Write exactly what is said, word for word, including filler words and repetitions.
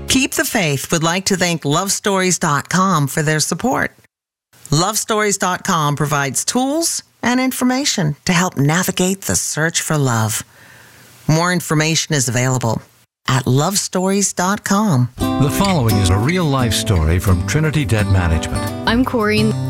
Keep the Faith would like to thank love stories dot com for their support. love stories dot com provides tools and information to help navigate the search for love. More information is available at love stories dot com. The following is a real-life story from Trinity Debt Management. I'm Corrine.